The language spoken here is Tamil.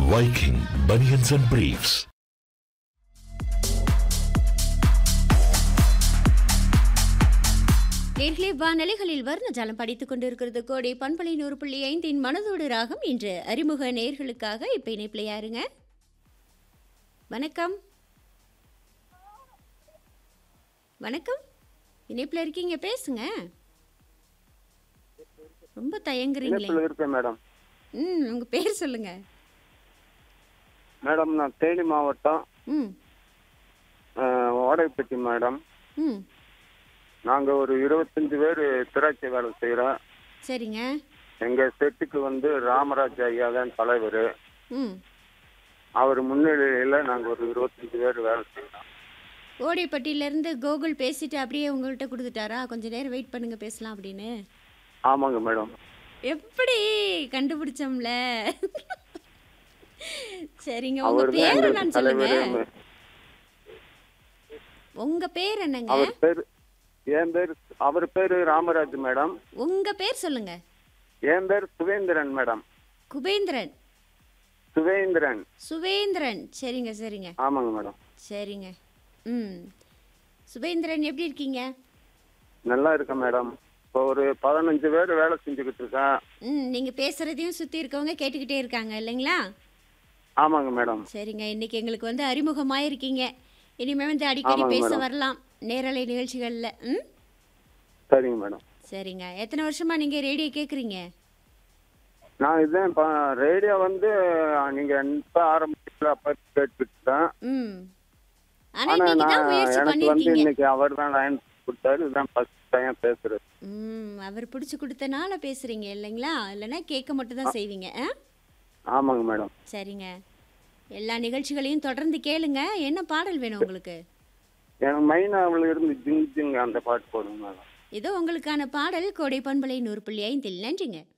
Viking Bunions and Briefs. நேர்களே வானலைகளில் வர்ணஜாலம் படித்துக் கொண்டிருக்கிறது கோடை பண்பலை 100.5 மனதோடு ராகம். இன்று அறிமுக நேர்களுக்காக இப்ப இணைப்பில் யாருங்க? வணக்கம் வணக்கம், இணைப்பில் இருக்கீங்க, பேசுங்க. ரொம்ப தயங்குறீங்களே. இருக்கேன் மேடம். உங்க பேர் சொல்லுங்க மேடம். நான் தேனி மாவட்டம் ஓடைப்பட்டி மேடம். நாங்க ஒரு 25 பேர் திராட்சை வேலை செய்யறோம். சரிங்க. எங்க செட்டுக்கு ராமராஜ் ஐயா தான் தலைவர். அவர் முன்னிலையில நாங்க ஒரு 25 பேர் வேலை செய்யறோம். ஓடைப்பட்டியிலேருந்து கோகுல் பேசிட்டு அப்படியே உங்கள்கிட்ட கொடுத்துட்டாரா, கொஞ்ச நேரம் வெயிட் பண்ணுங்க பேசலாம் அப்படின்னு? ஆமாங்க மேடம். எப்படி கண்டுபிடிச்சோம்ல. சரிங்க, உங்க பேர் என்னன்னு சொல்லுங்க. உங்க பேர் என்னங்க? அவர் பேரு ராமராஜ் மேடம். உங்க பேர் சொல்லுங்க. என் பேர் சுவேந்திரன் மேடம். குபேந்திரன். சுவேந்திரன். சரிங்க சரிங்க. ஆமாங்க மேடம். சரிங்க. சுவேந்திரன் எப்படி இருக்கீங்க? நல்லா இருக்கேன் மேடம். இப்போ ஒரு 15 பேர் வேலை செஞ்சுக்கிட்டு இருக்கேன். நீங்க பேசுறதையும் சுத்தி இருக்கவங்க கேட்டுக்கிட்டே இருக்காங்க இல்லைங்களா? ஆமாங்க மேடம். சரிங்க, இன்னைக்கு எங்களுக்கு அறிமுகமாயிருக்கீங்க. இனிமே அடிக்கடி பேச வரலாம் நேரலை நிகழ்ச்சிகள்ல. சரிங்க மேடம். சரிங்க. எத்தனை வருஷமா நீங்க ரேடியோ கேக்குறீங்க? நான் இதான் ரேடியோ நீங்க இப்ப ஆரம்பிச்சல அப்ப கேட்டுட்டேன். ஆனா நீங்க தான் முயற்சி பண்ணிருக்கீங்க. இன்னைக்கு அவர் தான் லைன் கொடுத்தாரு. இதான் ஃபர்ஸ்ட் டைம் பேசுறது. அவர் பிடிச்சு கொடுத்தனால பேசுறீங்க இல்லைங்களா? இல்லைன்னா கேட்க மட்டும் தான் செய்வீங்க. ஆமாங்க மேடம். சரிங்க, எல்லா நிகழ்ச்சிகளையும் தொடர்ந்து கேளுங்க. என்ன பாடல் வேணும் உங்களுக்கு? எனக்கு மைனாவில் இருந்து ஜிங் ஜிங் அந்த பாட்டு போடுங்க மேடம். இதோ உங்களுக்கான பாடல் கோடை பண்பலை 100.5. நன்றிங்க.